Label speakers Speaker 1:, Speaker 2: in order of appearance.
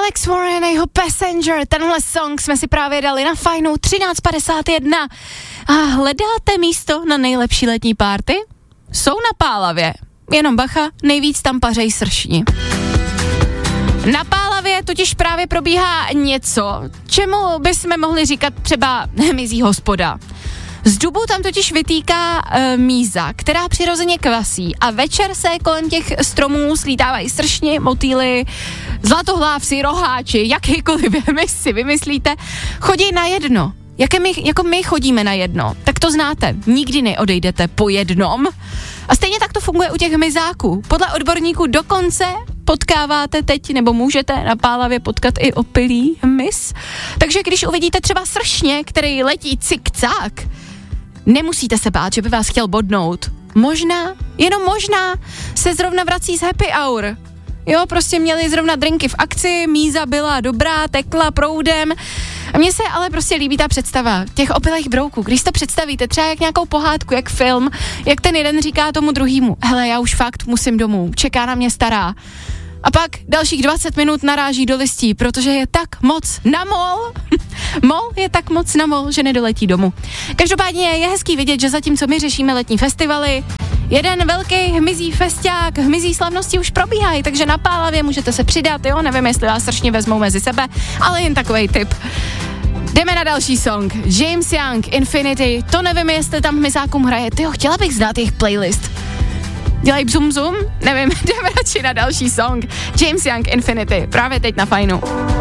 Speaker 1: Alex Warren a jeho Passenger, tenhle song jsme si právě dali na Fajnu 13:51. A hledáte místo na nejlepší letní party? Jsou na Pálavě, jenom bacha, nejvíc tam pařej sršni. Na Pálavě totiž právě probíhá něco, čemu bychom mohli říkat třeba hmyzí hospoda. Z dubu tam totiž vytýká míza, která přirozeně kvasí a večer se kolem těch stromů slítávají sršni, motýly, zlatohlávci, roháči, jakýkoliv hmyz si vymyslíte, chodí na jedno. Jako my chodíme na jedno, tak to znáte, nikdy neodejdete po jednom. A stejně tak to funguje u těch hmyzáků. Podle odborníků dokonce potkáváte teď, nebo můžete na Pálavě potkat i opilý hmyz. Takže když uvidíte třeba sršně, který letí cikcák, nemusíte se bát, že by vás chtěl bodnout. Možná, jenom možná, se zrovna vrací z happy hour. Jo, prostě měli zrovna drinky v akci, míza byla dobrá, tekla proudem. A mně se ale prostě líbí ta představa těch opilých brouků. Když to představíte třeba jak nějakou pohádku, jak film, jak ten jeden říká tomu druhýmu, hele, já už fakt musím domů, čeká na mě stará. A pak dalších 20 minut naráží do listí, protože je tak moc na mol. Mol je tak moc na mol, že nedoletí domů. Každopádně je hezký vidět, že zatímco my řešíme letní festivaly, jeden velký hmyzí festiák, hmyzí slavnosti už probíhají, takže na Pálavě můžete se přidat, jo, nevím, jestli vás sršně vezmou mezi sebe, ale jen takovej tip. Jdeme na další song. James Young, Infinity, to nevím, jestli tam hmyzákům hraje, tyjo, chtěla bych znát jejich playlist. Dělají bzum, nevím, jdeme radši na další song. James Young, Infinity, právě teď na Fajnu.